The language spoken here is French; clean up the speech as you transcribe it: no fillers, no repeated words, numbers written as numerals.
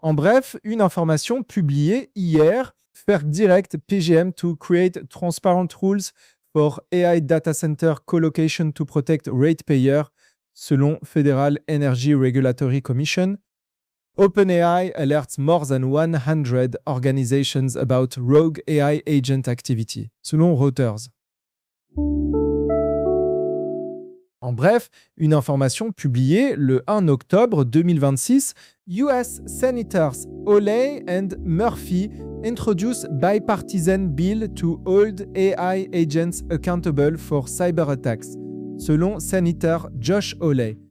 En bref, une information publiée hier, FERC direct PGM to create transparent rules for AI data center co-location to protect ratepayer, selon Federal Energy Regulatory Commission. OpenAI alerts more than 100 organizations about rogue AI agent activity, selon Reuters. En bref, une information publiée le 1 octobre 2026, US Senators Hawley and Murphy introduce bipartisan bill to hold AI agents accountable for cyber attacks, selon Senator Josh Hawley.